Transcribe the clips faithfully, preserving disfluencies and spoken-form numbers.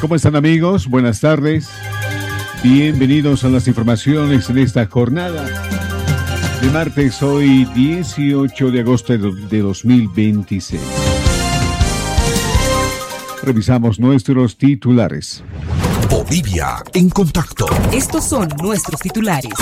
¿Cómo están, amigos? Buenas tardes. Bienvenidos a las informaciones en esta jornada de martes, hoy dieciocho de agosto de dos mil veintiséis. Revisamos nuestros titulares. Bolivia en contacto. Estos son nuestros titulares.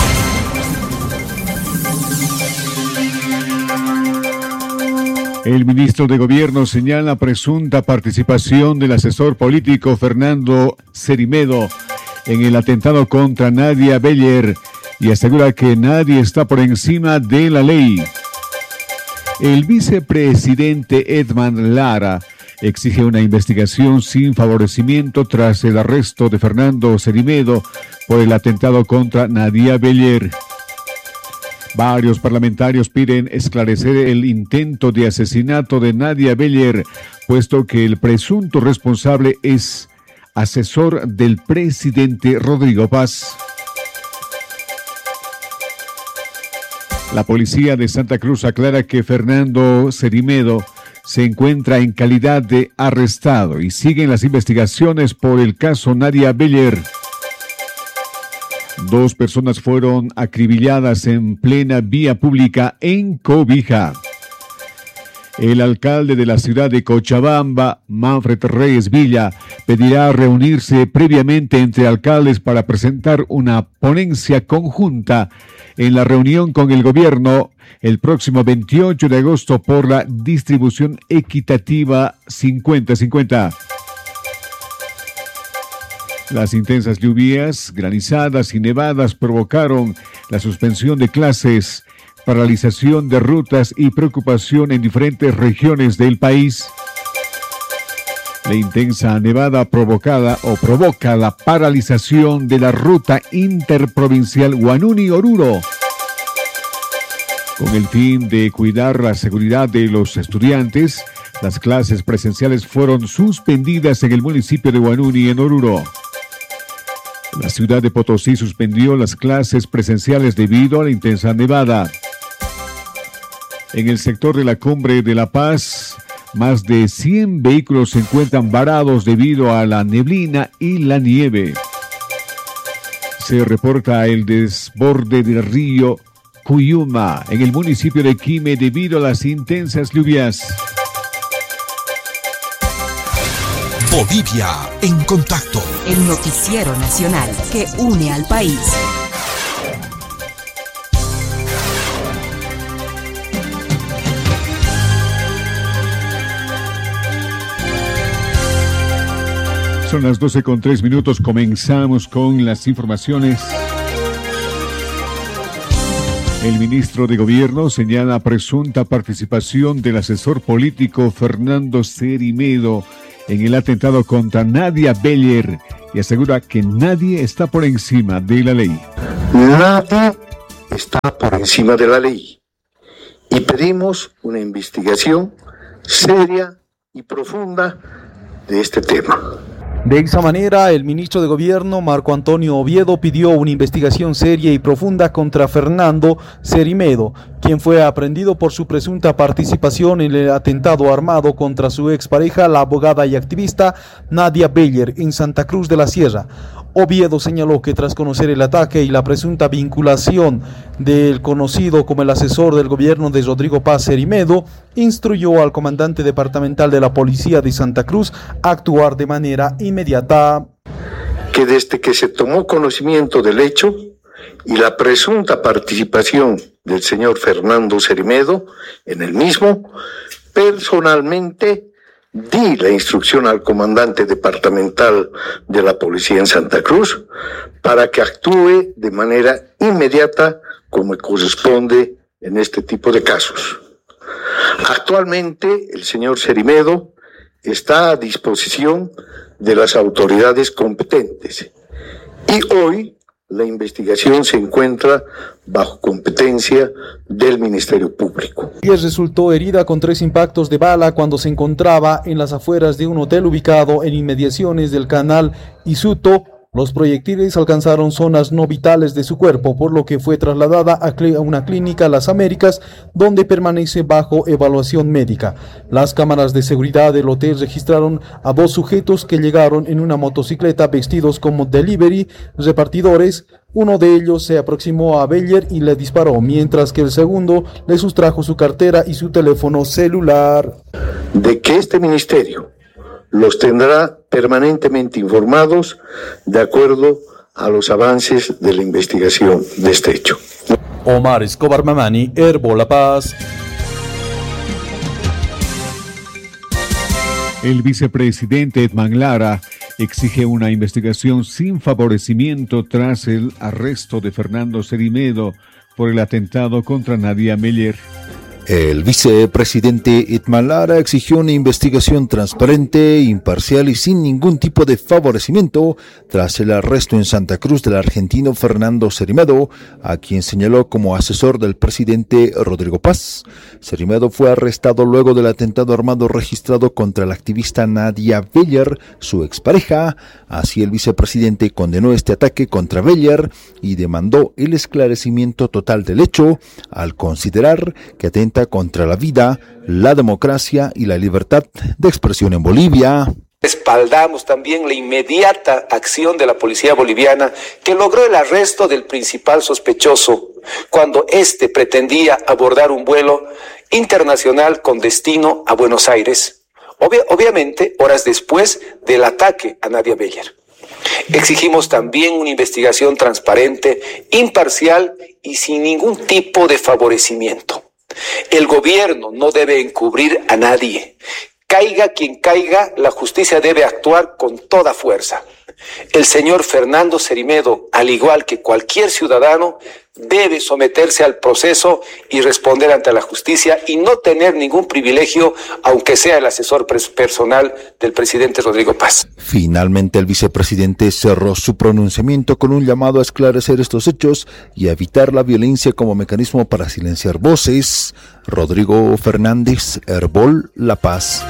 El ministro de Gobierno señala presunta participación del asesor político Fernando Cerimedo en el atentado contra Nadia Beller y asegura que nadie está por encima de la ley. El vicepresidente Edman Lara exige una investigación sin favorecimiento tras el arresto de Fernando Cerimedo por el atentado contra Nadia Beller. Varios parlamentarios piden esclarecer el intento de asesinato de Nadia Beller, puesto que el presunto responsable es asesor del presidente Rodrigo Paz. La policía de Santa Cruz aclara que Fernando Cerimedo se encuentra en calidad de arrestado y siguen las investigaciones por el caso Nadia Beller. Dos personas fueron acribilladas en plena vía pública en Cobija. El alcalde de la ciudad de Cochabamba, Manfred Reyes Villa, pedirá reunirse previamente entre alcaldes para presentar una ponencia conjunta en la reunión con el gobierno el próximo veintiocho de agosto por la distribución equitativa cincuenta cincuenta. Las intensas lluvias, granizadas y nevadas provocaron la suspensión de clases, paralización de rutas y preocupación en diferentes regiones del país. La intensa nevada provocada o provoca la paralización de la ruta interprovincial Huanuni-Oruro. Con el fin de cuidar la seguridad de los estudiantes, las clases presenciales fueron suspendidas en el municipio de Huanuni, en Oruro. La ciudad de Potosí suspendió las clases presenciales debido a la intensa nevada. En el sector de la Cumbre de La Paz, más de cien vehículos se encuentran varados debido a la neblina y la nieve. Se reporta el desborde del río Cuyuma en el municipio de Quime debido a las intensas lluvias. Bolivia en contacto. El noticiero nacional que une al país. Son las doce con tres minutos. Comenzamos con las informaciones. El ministro de Gobierno señala presunta participación del asesor político Fernando Cerimedo en el atentado contra Nadia Beller y asegura que nadie está por encima de la ley. Nadie está por encima de la ley y pedimos una investigación seria y profunda de este tema. De esa manera, el ministro de Gobierno, Marco Antonio Oviedo, pidió una investigación seria y profunda contra Fernando Cerimedo, quien fue aprehendido por su presunta participación en el atentado armado contra su expareja, la abogada y activista Nadia Beller, en Santa Cruz de la Sierra. Oviedo señaló que tras conocer el ataque y la presunta vinculación del conocido como el asesor del gobierno de Rodrigo Paz, Cerimedo, instruyó al comandante departamental de la Policía de Santa Cruz a actuar de manera inmediata. Que desde que se tomó conocimiento del hecho y la presunta participación del señor Fernando Cerimedo en el mismo, personalmente di la instrucción al comandante departamental de la policía en Santa Cruz para que actúe de manera inmediata como corresponde en este tipo de casos. Actualmente el señor Cerimedo está a disposición de las autoridades competentes y hoy la investigación se encuentra bajo competencia del Ministerio Público. Ella resultó herida con tres impactos de bala cuando se encontraba en las afueras de un hotel ubicado en inmediaciones del canal Isuto, Los proyectiles alcanzaron zonas no vitales de su cuerpo, por lo que fue trasladada a una clínica Las Américas, donde permanece bajo evaluación médica. Las cámaras de seguridad del hotel registraron a dos sujetos que llegaron en una motocicleta vestidos como delivery repartidores. Uno de ellos se aproximó a Beller y le disparó, mientras que el segundo le sustrajo su cartera y su teléfono celular. De que este ministerio los tendrá permanentemente informados de acuerdo a los avances de la investigación de este hecho. Omar Escobar Mamani, Herbo La Paz. El vicepresidente Edman Lara exige una investigación sin favorecimiento tras el arresto de Fernando Cerimedo por el atentado contra Nadia Beller. El vicepresidente Edman Lara exigió una investigación transparente, imparcial y sin ningún tipo de favorecimiento tras el arresto en Santa Cruz del argentino Fernando Cerimedo, a quien señaló como asesor del presidente Rodrigo Paz. Cerimedo fue arrestado luego del atentado armado registrado contra la activista Nadia Beller, su expareja. Así el vicepresidente condenó este ataque contra Beller y demandó el esclarecimiento total del hecho, al considerar que atenta contra la vida, la democracia y la libertad de expresión en Bolivia. Respaldamos también la inmediata acción de la policía boliviana, que logró el arresto del principal sospechoso cuando éste pretendía abordar un vuelo internacional con destino a Buenos Aires, Obvia- obviamente horas después del ataque a Nadia Beller. Exigimos también una investigación transparente, imparcial y sin ningún tipo de favorecimiento. El gobierno no debe encubrir a nadie. Caiga quien caiga, la justicia debe actuar con toda fuerza. El señor Fernando Cerimedo, al igual que cualquier ciudadano, debe someterse al proceso y responder ante la justicia y no tener ningún privilegio, aunque sea el asesor personal del presidente Rodrigo Paz. Finalmente, el vicepresidente cerró su pronunciamiento con un llamado a esclarecer estos hechos y a evitar la violencia como mecanismo para silenciar voces. Rodrigo Fernández, Herbol, La Paz.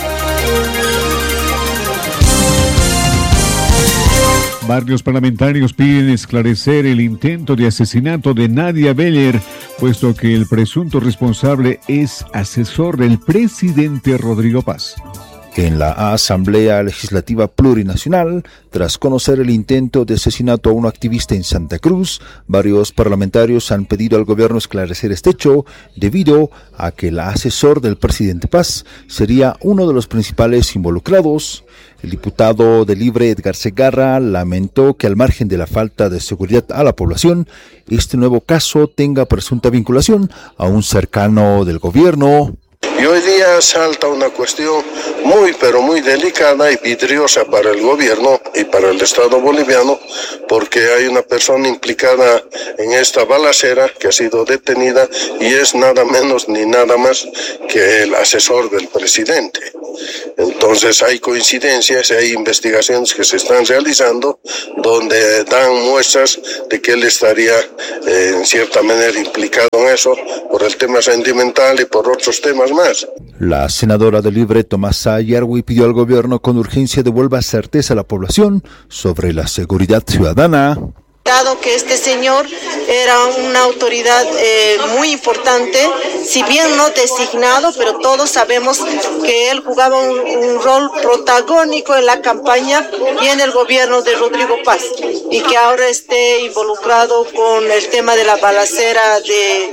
Varios parlamentarios piden esclarecer el intento de asesinato de Nadia Beller, puesto que el presunto responsable es asesor del presidente Rodrigo Paz. En la Asamblea Legislativa Plurinacional, tras conocer el intento de asesinato a un activista en Santa Cruz, varios parlamentarios han pedido al gobierno esclarecer este hecho, debido a que el asesor del presidente Paz sería uno de los principales involucrados. El diputado de Libre Edgar Segarra lamentó que al margen de la falta de seguridad a la población, este nuevo caso tenga presunta vinculación a un cercano del gobierno. Y hoy día salta una cuestión muy pero muy delicada y vidriosa para el gobierno y para el Estado boliviano, porque hay una persona implicada en esta balacera que ha sido detenida y es nada menos ni nada más que el asesor del presidente. Entonces hay coincidencias, hay investigaciones que se están realizando donde dan muestras de que él estaría eh, en cierta manera implicado en eso por el tema sentimental y por otros temas más. La senadora de Libre, Tomasa Yarwi, pidió al gobierno con urgencia devuelva certeza a la población sobre la seguridad ciudadana. Dado que este señor era una autoridad eh, muy importante, si bien no designado, pero todos sabemos que él jugaba un, un rol protagónico en la campaña y en el gobierno de Rodrigo Paz, y que ahora esté involucrado con el tema de la balacera de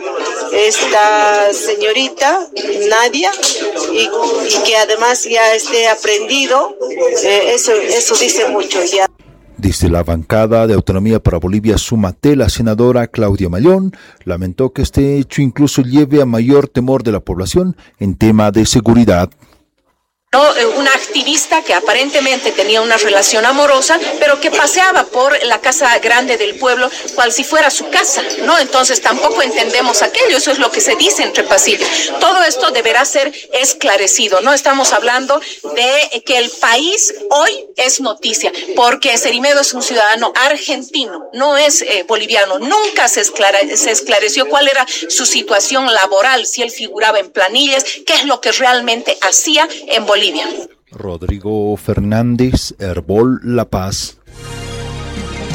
esta señorita Nadia y, y que además ya esté aprendido, eh, eso, eso dice mucho ya. Desde la bancada de Autonomía para Bolivia Sumate, la senadora Claudia Mayón lamentó que este hecho incluso lleve a mayor temor de la población en tema de seguridad. No, una activista que aparentemente tenía una relación amorosa, pero que paseaba por la casa grande del pueblo cual si fuera su casa, ¿no? Entonces tampoco entendemos aquello, eso es lo que se dice entre pasillos. Todo esto deberá ser esclarecido, ¿no? Estamos hablando de que el país hoy es noticia, porque Cerimedo es un ciudadano argentino, no es eh, boliviano. Nunca se, esclare- se esclareció cuál era su situación laboral, si él figuraba en planillas, qué es lo que realmente hacía en Bolivia. Bolivia. Rodrigo Fernández, Herbol, La Paz.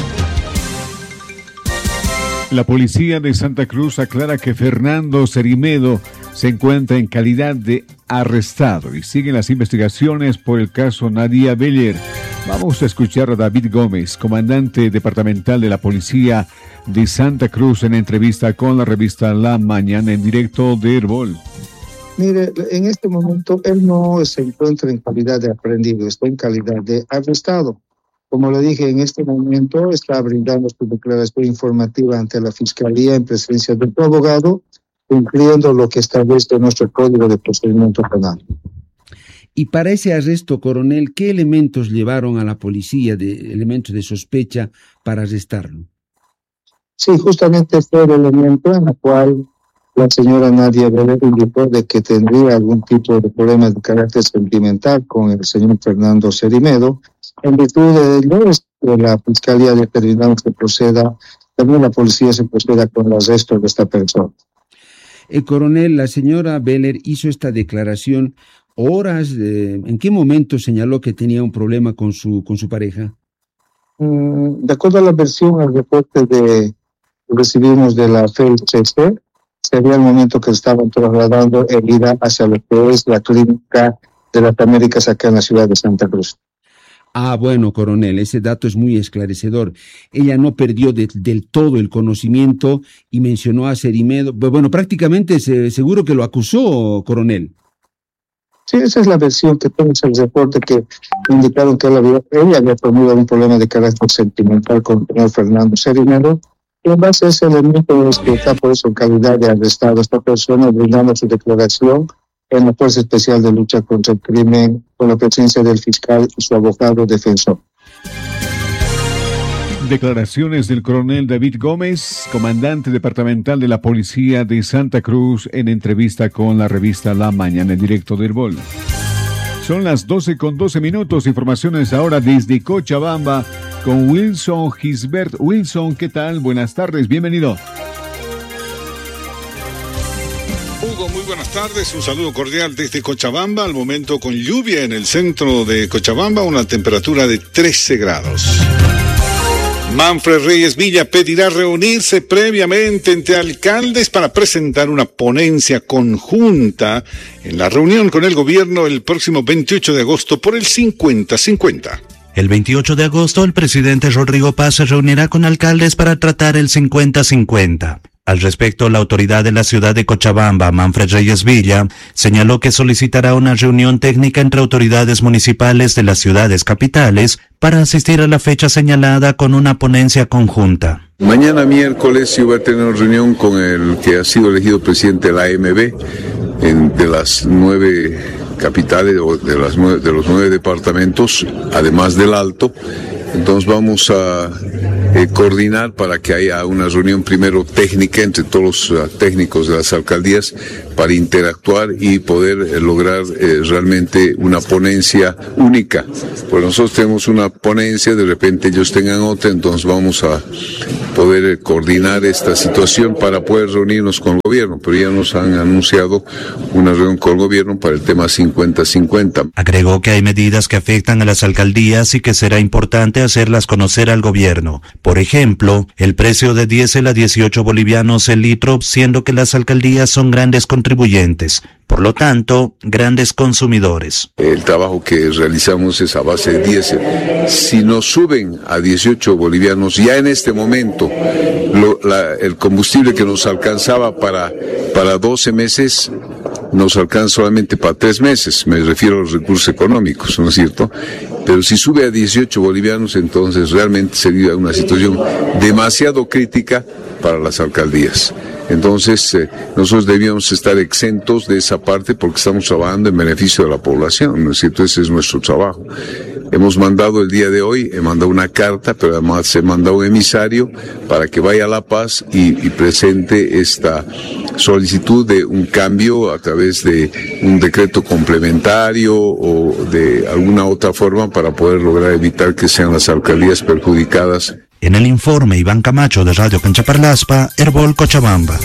La policía de Santa Cruz aclara que Fernando Cerimedo se encuentra en calidad de arrestado y siguen las investigaciones por el caso Nadia Beller. Vamos a escuchar a David Gómez, comandante departamental de la policía de Santa Cruz, en entrevista con la revista La Mañana en directo de Herbol. Mire, en este momento él no se encuentra en calidad de aprehendido, está en calidad de arrestado. Como le dije, en este momento está brindando su declaración informativa ante la Fiscalía en presencia de su abogado, cumpliendo lo que establece nuestro Código de Procedimiento Penal. Y para ese arresto, coronel, ¿qué elementos llevaron a la policía, de elementos de sospecha, para arrestarlo? Sí, justamente este era el elemento en el cual la señora Nadia Beller indicó de que tendría algún tipo de problema de carácter sentimental con el señor Fernando Cerimedo. En virtud de ello, la Fiscalía determinó que proceda, también la policía se proceda con el arresto de esta persona. El coronel, la señora Beller hizo esta declaración horas, de, ¿en qué momento señaló que tenía un problema con su, con su pareja? Mm, de acuerdo a la versión, al reporte de recibimos de la F E C C, sería el momento que estaban trasladando herida hacia lo que es la clínica de las Américas acá en la ciudad de Santa Cruz. Ah, bueno, coronel, ese dato es muy esclarecedor. Ella no perdió de, del todo el conocimiento y mencionó a Cerimedo. Bueno, prácticamente se, seguro que lo acusó, coronel. Sí, esa es la versión que tenemos el reporte, que indicaron que él había, ella había tenido un problema de carácter sentimental con el señor Fernando Cerimedo. Y en base a ese elemento es que está por eso en calidad de arrestado esta persona, brindando su declaración en la Fuerza Especial de Lucha contra el Crimen, con la presencia del fiscal y su abogado defensor. Declaraciones del coronel David Gómez, comandante departamental de la policía de Santa Cruz, en entrevista con la revista La Mañana en directo de Herbol. Son las doce con doce minutos, informaciones ahora desde Cochabamba con Wilson Gisbert. Wilson, ¿qué tal? Buenas tardes, bienvenido. Hugo, muy buenas tardes, un saludo cordial desde Cochabamba, al momento con lluvia en el centro de Cochabamba, una temperatura de trece grados. Manfred Reyes Villa pedirá reunirse previamente entre alcaldes para presentar una ponencia conjunta en la reunión con el gobierno el próximo veintiocho de agosto por el cincuenta cincuenta. El veintiocho de agosto, el presidente Rodrigo Paz se reunirá con alcaldes para tratar el cincuenta cincuenta. Al respecto, la autoridad de la ciudad de Cochabamba, Manfred Reyes Villa, señaló que solicitará una reunión técnica entre autoridades municipales de las ciudades capitales para asistir a la fecha señalada con una ponencia conjunta. Mañana miércoles yo voy a tener una reunión con el que ha sido elegido presidente de la A M B, en, de las nueve capitales o de, las nueve, de los nueve departamentos, además del Alto. Entonces vamos a eh, coordinar para que haya una reunión primero técnica entre todos los uh, técnicos de las alcaldías para interactuar y poder eh, lograr eh, realmente una ponencia única. Pues nosotros tenemos una ponencia, de repente ellos tengan otra, entonces vamos a poder eh, coordinar esta situación para poder reunirnos con el gobierno, pero ya nos han anunciado una reunión con el gobierno para el tema cincuenta cincuenta. Agregó que hay medidas que afectan a las alcaldías y que será importante hacerlas conocer al gobierno. Por ejemplo, el precio de diésel a dieciocho bolivianos el litro, siendo que las alcaldías son grandes contribuyentes, por lo tanto, grandes consumidores. El trabajo que realizamos es a base de diésel. Si nos suben a dieciocho bolivianos, ya en este momento, lo, la, el combustible que nos alcanzaba para, para doce meses, nos alcanza solamente para tres meses, me refiero a los recursos económicos, ¿no es cierto? Pero si sube a dieciocho bolivianos, entonces realmente sería una situación demasiado crítica para las alcaldías. Entonces, eh, nosotros debíamos estar exentos de esa parte porque estamos trabajando en beneficio de la población, ¿no es cierto? Ese es nuestro trabajo. Hemos mandado el día de hoy, he mandado una carta, pero además se manda un emisario para que vaya a La Paz y, y presente esta solicitud de un cambio a través de un decreto complementario o de alguna otra forma para poder lograr evitar que sean las alcaldías perjudicadas. En el informe, Iván Camacho de Radio Canchaparlaspa, Herbol, Cochabamba.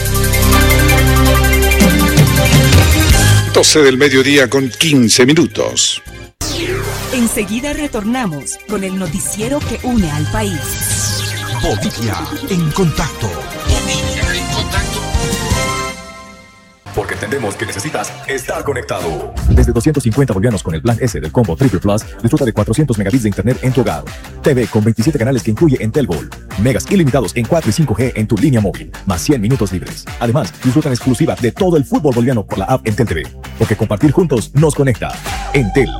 doce del mediodía con quince minutos. Enseguida retornamos con el noticiero que une al país. Bolivia en contacto. Bolivia en contacto. Porque entendemos que necesitas estar conectado. Desde doscientos cincuenta bolivianos con el plan S del combo Triple Plus, disfruta de cuatrocientos megabits de internet en tu hogar. T V con veintisiete canales que incluye Entelbol. Megas ilimitados en cuatro y cinco G en tu línea móvil, más cien minutos libres. Además, disfruta en exclusiva de todo el fútbol boliviano por la app Entel T V. Porque compartir juntos nos conecta. Entel.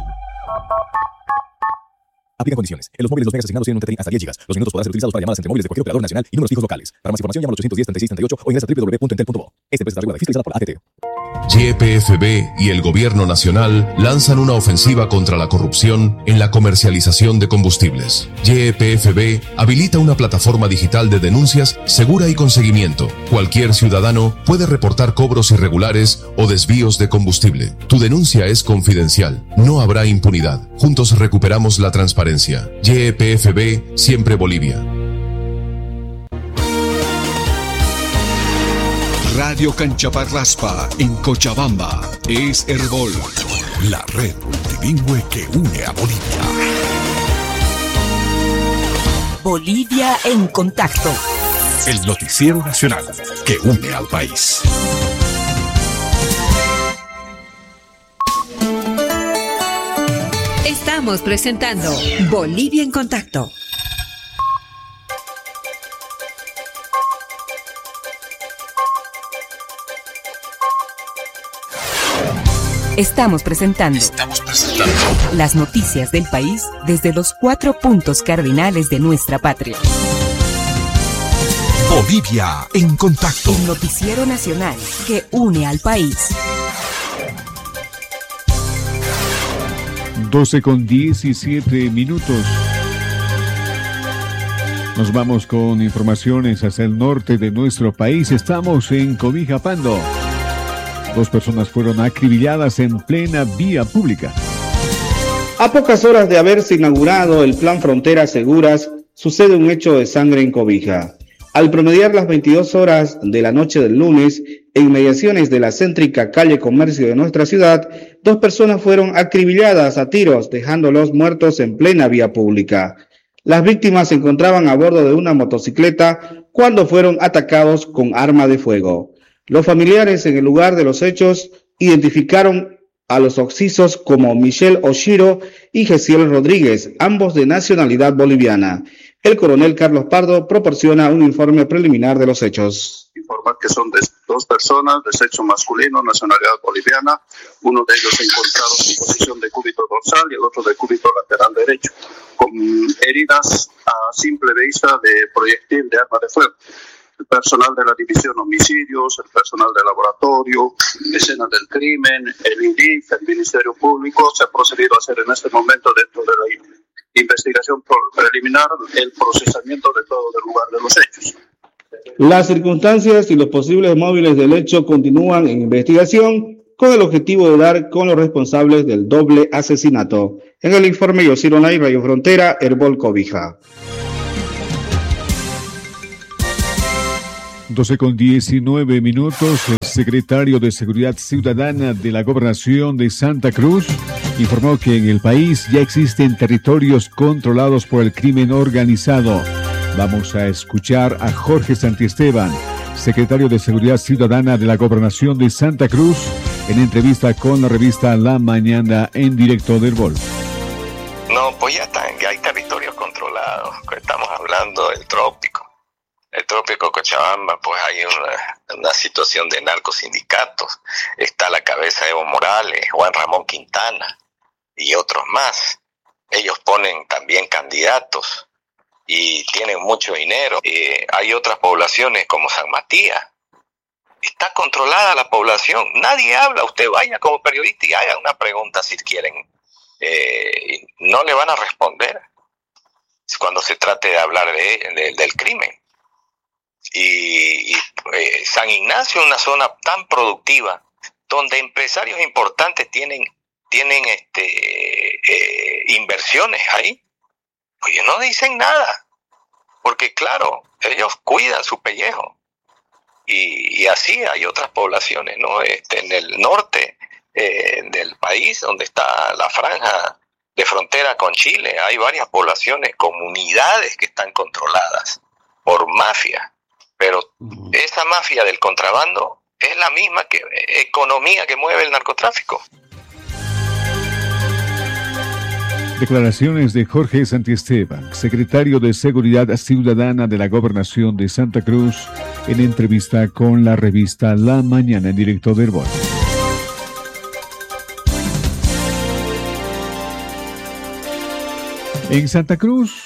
Aplica condiciones. En los móviles los megas asignados tienen un tetrín hasta diez gigas. Los minutos podrán ser utilizados para llamadas entre móviles de cualquier operador nacional y números fijos locales. Para más información llama al ochocientos diez, treinta y seis, treinta y ocho o ingresa a doble u doble u doble u punto entel punto bo. Esta empresa está regulada y fiscalizada por A T T. Y P F B y el Gobierno Nacional lanzan una ofensiva contra la corrupción en la comercialización de combustibles. Y P F B habilita una plataforma digital de denuncias segura y con seguimiento. Cualquier ciudadano puede reportar cobros irregulares o desvíos de combustible. Tu denuncia es confidencial. No habrá impunidad. Juntos recuperamos la transparencia. Y P F B, siempre Bolivia. Radio Canchaparraspa en Cochabamba es Herbol, la red multilingüe que une a Bolivia. Bolivia en contacto. El noticiero nacional que une al país. Estamos presentando Bolivia en contacto. Estamos presentando, Estamos presentando las noticias del país desde los cuatro puntos cardinales de nuestra patria. Bolivia en contacto. El noticiero nacional que une al país. doce con diecisiete minutos. Nos vamos con informaciones hacia el norte de nuestro país. Estamos en Cobija Pando. Dos personas fueron acribilladas en plena vía pública. A pocas horas de haberse inaugurado el Plan Fronteras Seguras, sucede un hecho de sangre en Cobija. Al promediar las veintidós horas de la noche del lunes, en inmediaciones de la céntrica calle Comercio de nuestra ciudad, dos personas fueron acribilladas a tiros, dejándolos muertos en plena vía pública. Las víctimas se encontraban a bordo de una motocicleta cuando fueron atacados con arma de fuego. Los familiares en el lugar de los hechos identificaron a los occisos como Michelle Oshiro y Gesiel Rodríguez, ambos de nacionalidad boliviana. El coronel Carlos Pardo proporciona un informe preliminar de los hechos. Informar que son de dos personas de sexo masculino, nacionalidad boliviana, uno de ellos encontrado en posición de cúbito dorsal y el otro de cúbito lateral derecho, con heridas a simple vista de proyectil de arma de fuego. El personal de la división homicidios, el personal de laboratorio, escena del crimen, el I D I F, el Ministerio Público, se ha procedido a hacer en este momento dentro de la investigación preliminar el procesamiento de todo el lugar de los hechos. Las circunstancias y los posibles móviles del hecho continúan en investigación con el objetivo de dar con los responsables del doble asesinato. En el informe Yosiro Nay, Radio Frontera, Herbol Cobija. doce con diecinueve minutos, el secretario de Seguridad Ciudadana de la Gobernación de Santa Cruz informó que en el país ya existen territorios controlados por el crimen organizado. Vamos a escuchar a Jorge Santiesteban, secretario de Seguridad Ciudadana de la Gobernación de Santa Cruz, en entrevista con la revista La Mañana en directo del Vol. No, pues ya están, ya hay territorios controlados. Estamos hablando del trópico. El trópico Cochabamba, pues hay una, una situación de narcosindicatos. Está la cabeza de Evo Morales, Juan Ramón Quintana y otros más. Ellos ponen también candidatos y tienen mucho dinero. Eh, hay otras poblaciones como San Matías. Está controlada la población. Nadie habla. Usted vaya como periodista y haga una pregunta si quieren. Eh, no le van a responder cuando se trate de hablar de, de, del crimen. Y, y eh, San Ignacio es una zona tan productiva donde empresarios importantes tienen tienen este eh, inversiones ahí. Oye, no dicen nada porque claro, ellos cuidan su pellejo y, y así hay otras poblaciones, ¿no? Este, en el norte eh, del país donde está la franja de frontera con Chile hay varias poblaciones, comunidades que están controladas por mafias. Pero esa mafia del contrabando es la misma que, economía que mueve el narcotráfico. Declaraciones de Jorge Santiesteban, secretario de Seguridad Ciudadana de la Gobernación de Santa Cruz, en entrevista con la revista La Mañana en directo de Herbol. En Santa Cruz,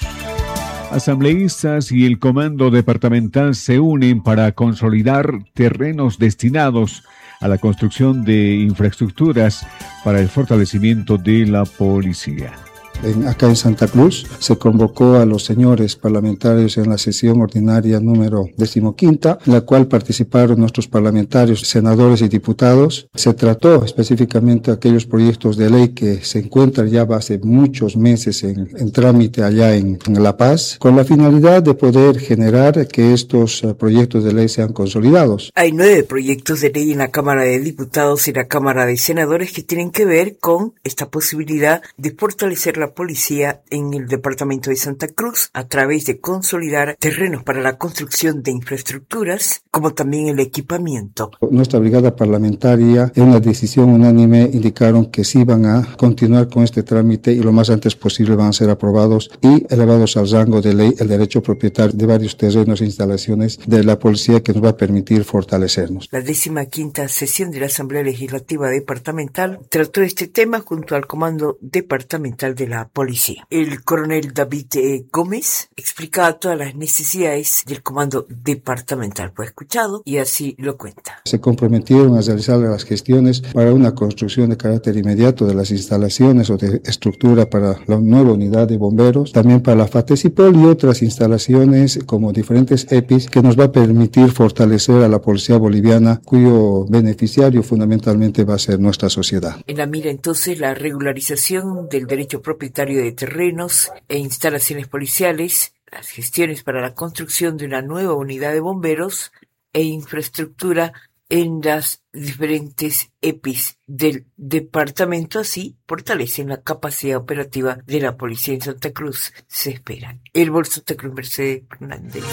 asambleístas y el comando departamental se unen para consolidar terrenos destinados a la construcción de infraestructuras para el fortalecimiento de la policía. En, acá en Santa Cruz se convocó a los señores parlamentarios en la sesión ordinaria número decimoquinta, en la cual participaron nuestros parlamentarios, senadores y diputados. Se trató específicamente de aquellos proyectos de ley que se encuentran ya hace muchos meses en, en trámite allá en, en La Paz, con la finalidad de poder generar que estos uh, proyectos de ley sean consolidados. Hay nueve proyectos de ley en la Cámara de Diputados y la Cámara de Senadores que tienen que ver con esta posibilidad de fortalecer la policía en el departamento de Santa Cruz a través de consolidar terrenos para la construcción de infraestructuras, como también el equipamiento. Nuestra brigada parlamentaria, en una decisión unánime, indicaron que sí van a continuar con este trámite y lo más antes posible van a ser aprobados y elevados al rango de ley el derecho propietario de varios terrenos e instalaciones de la policía que nos va a permitir fortalecernos. La décima quinta sesión de la Asamblea Legislativa Departamental trató este tema junto al Comando Departamental de la Policía. El coronel David eh, Gómez explicaba todas las necesidades del Comando Departamental. Fue escuchado y así lo cuenta. Se comprometieron a realizar las gestiones para una construcción de carácter inmediato de las instalaciones o de estructura para la nueva unidad de bomberos, también para la FATESIPOL y otras instalaciones como diferentes E P Is que nos va a permitir fortalecer a la policía boliviana, cuyo beneficiario fundamentalmente va a ser nuestra sociedad. En la mira entonces la regularización del derecho propietario de terrenos e instalaciones policiales, las gestiones para la construcción de una nueva unidad de bomberos e infraestructura en las diferentes E P Is del departamento, así fortalecen la capacidad operativa de la policía en Santa Cruz, se espera. El Bolso Santa Cruz, Mercedes Fernández.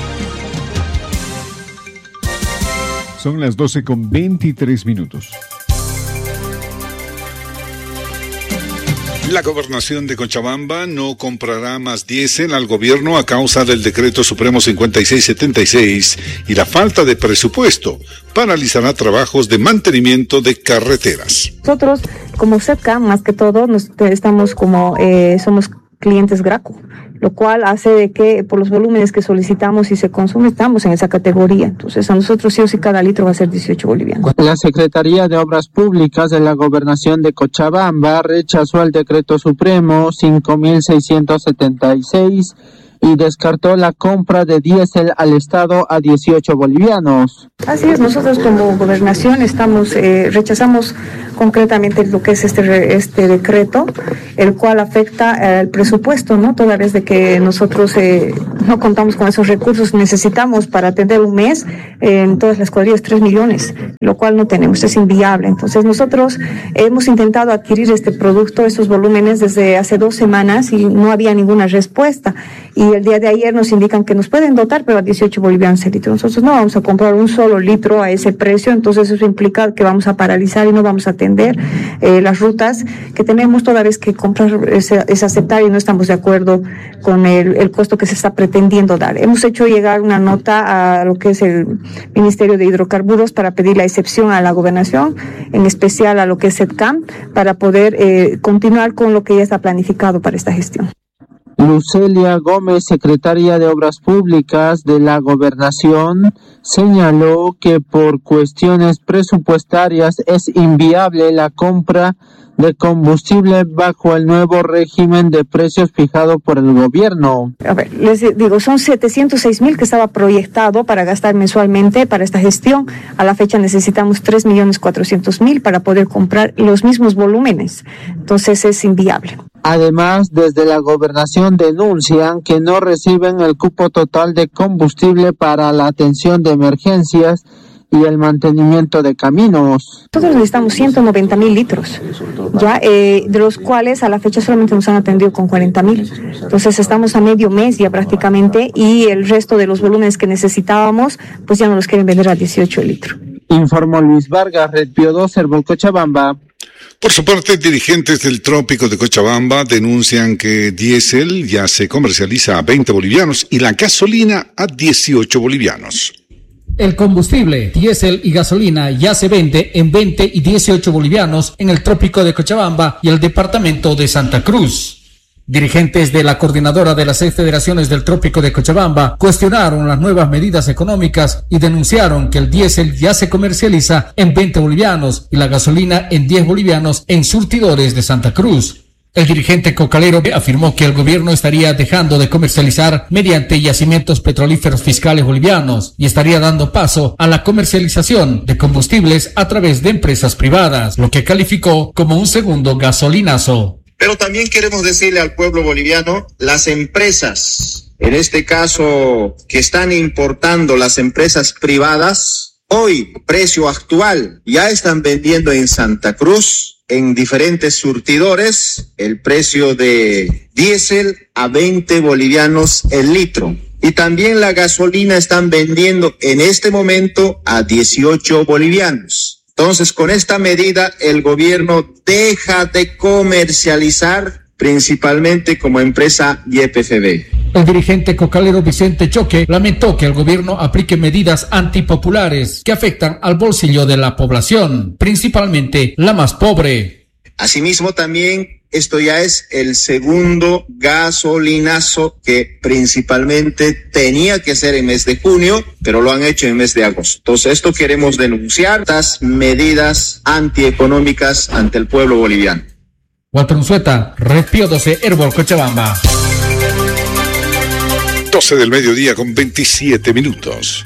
Son las doce con veintitrés minutos. La gobernación de Cochabamba no comprará más diésel al gobierno a causa del decreto supremo cincuenta y seis setenta y seis y la falta de presupuesto. Paralizará trabajos de mantenimiento de carreteras. Nosotros, como SETCA, más que todo, nos, estamos como, eh, somos clientes Graco, lo cual hace de que por los volúmenes que solicitamos y se consume, estamos en esa categoría. Entonces a nosotros sí o sí cada litro va a ser dieciocho bolivianos. La Secretaría de Obras Públicas de la Gobernación de Cochabamba rechazó el decreto supremo cinco mil seiscientos setenta y seis y descartó la compra de diésel al Estado a dieciocho bolivianos. Así es, nosotros como gobernación estamos eh, rechazamos concretamente lo que es este este decreto, el cual afecta al presupuesto, ¿no? Toda vez de que nosotros eh, no contamos con esos recursos, necesitamos para atender un mes eh, en todas las cuadrillas tres millones, lo cual no tenemos, es inviable. Entonces nosotros hemos intentado adquirir este producto, estos volúmenes desde hace dos semanas y no había ninguna respuesta. Y el día de ayer nos indican que nos pueden dotar, pero a dieciocho bolivianos el litro. Nosotros no vamos a comprar un solo litro a ese precio, entonces eso implica que vamos a paralizar y no vamos a atender eh, las rutas que tenemos. Toda vez que comprar es, es aceptar y no estamos de acuerdo con el, el costo que se está pretendiendo dar. Hemos hecho llegar una nota a lo que es el Ministerio de Hidrocarburos para pedir la excepción a la gobernación, en especial a lo que es SETCAM, para poder eh, continuar con lo que ya está planificado para esta gestión. Lucelia Gómez, secretaria de Obras Públicas de la Gobernación, señaló que por cuestiones presupuestarias es inviable la compra de combustible bajo el nuevo régimen de precios fijado por el gobierno. A ver, les digo, son setecientos seis mil que estaba proyectado para gastar mensualmente para esta gestión. A la fecha necesitamos tres millones cuatrocientos mil para poder comprar los mismos volúmenes. Entonces es inviable. Además, desde la gobernación denuncian que no reciben el cupo total de combustible para la atención de emergencias y el mantenimiento de caminos. Nosotros necesitamos ciento noventa mil litros, ya eh, de los cuales a la fecha solamente nos han atendido con cuarenta mil. Entonces estamos a medio mes ya prácticamente y el resto de los volúmenes que necesitábamos pues ya no los quieren vender a dieciocho litros. Informó Luis Vargas, Red Pío dos, Herbol Cochabamba. Por su parte, dirigentes del Trópico de Cochabamba denuncian que diésel ya se comercializa a veinte bolivianos y la gasolina a dieciocho bolivianos. El combustible, diésel y gasolina ya se vende en veinte y dieciocho bolivianos en el Trópico de Cochabamba y el departamento de Santa Cruz. Dirigentes de la coordinadora de las seis federaciones del Trópico de Cochabamba cuestionaron las nuevas medidas económicas y denunciaron que el diésel ya se comercializa en veinte bolivianos y la gasolina en diez bolivianos en surtidores de Santa Cruz. El dirigente cocalero afirmó que el gobierno estaría dejando de comercializar mediante yacimientos petrolíferos fiscales bolivianos y estaría dando paso a la comercialización de combustibles a través de empresas privadas, lo que calificó como un segundo gasolinazo. Pero también queremos decirle al pueblo boliviano, las empresas, en este caso que están importando las empresas privadas, hoy, precio actual, ya están vendiendo en Santa Cruz, en diferentes surtidores, el precio de diésel a veinte bolivianos el litro. Y también la gasolina están vendiendo en este momento a dieciocho bolivianos. Entonces, con esta medida, el gobierno deja de comercializar principalmente como empresa Y P F B. El dirigente cocalero Vicente Choque lamentó que el gobierno aplique medidas antipopulares que afectan al bolsillo de la población, principalmente la más pobre. Asimismo, también esto ya es el segundo gasolinazo que principalmente tenía que ser en mes de junio, pero lo han hecho en mes de agosto. Entonces, esto queremos denunciar, estas medidas antieconómicas ante el pueblo boliviano. Walter Unzueta, Red Pío doce, Herbol Cochabamba. doce del mediodía con veintisiete minutos.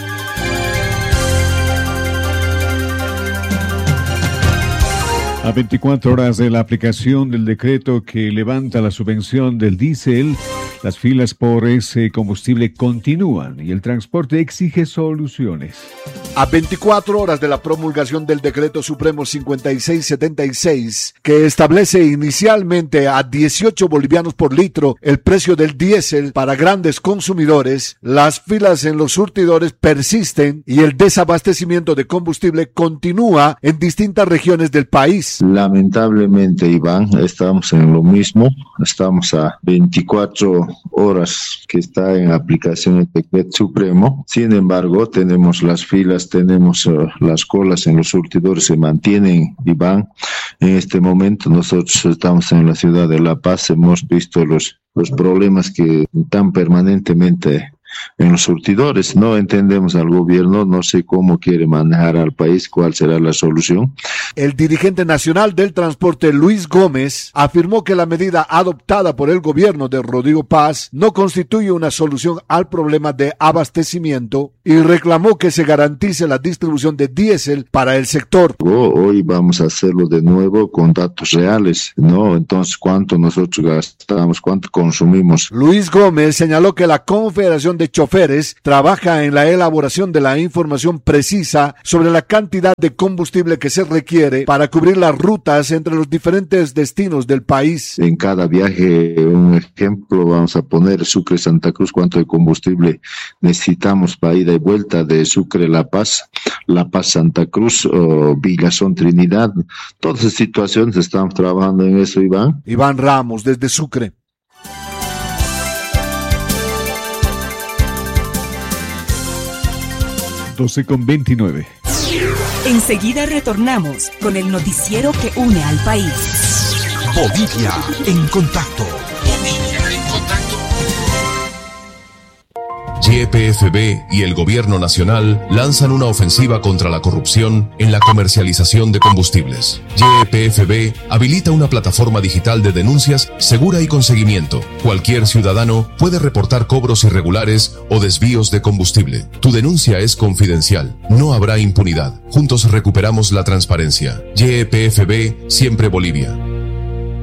A veinticuatro horas de la aplicación del decreto que levanta la subvención del diésel, las filas por ese combustible continúan y el transporte exige soluciones. A veinticuatro horas de la promulgación del Decreto Supremo cincuenta y seis setenta y seis, que establece inicialmente a dieciocho bolivianos por litro el precio del diésel para grandes consumidores, las filas en los surtidores persisten y el desabastecimiento de combustible continúa en distintas regiones del país. Lamentablemente, Iván, estamos en lo mismo. Estamos a veinticuatro horas que está en aplicación el Decreto Supremo. Sin embargo, tenemos las filas, tenemos uh, las colas en los surtidores se mantienen, Iván. En este momento nosotros estamos en la ciudad de La Paz, hemos visto los, los problemas que están permanentemente en los surtidores. No entendemos al gobierno, no sé cómo quiere manejar al país, cuál será la solución. El dirigente nacional del transporte, Luis Gómez, afirmó que la medida adoptada por el gobierno de Rodrigo Paz no constituye una solución al problema de abastecimiento y reclamó que se garantice la distribución de diésel para el sector. Hoy vamos a hacerlo de nuevo con datos reales, ¿no? Entonces, ¿cuánto nosotros gastamos, cuánto consumimos? Luis Gómez señaló que la Confederación de Choferes trabaja en la elaboración de la información precisa sobre la cantidad de combustible que se requiere para cubrir las rutas entre los diferentes destinos del país. En cada viaje, un ejemplo, vamos a poner Sucre-Santa Cruz, cuánto de combustible necesitamos para ida y vuelta de Sucre-La Paz, La Paz-Santa Cruz, o Villazón-Trinidad. Todas esas situaciones estamos trabajando en eso, Iván. Iván Ramos, desde Sucre. doce con veintinueve. Enseguida retornamos con el noticiero que une al país. Bolivia en contacto. Bolivia en contacto. Y P F B y el Gobierno Nacional lanzan una ofensiva contra la corrupción en la comercialización de combustibles. Y P F B habilita una plataforma digital de denuncias segura y con seguimiento. Cualquier ciudadano puede reportar cobros irregulares o desvíos de combustible. Tu denuncia es confidencial. No habrá impunidad. Juntos recuperamos la transparencia. Y P F B, siempre Bolivia.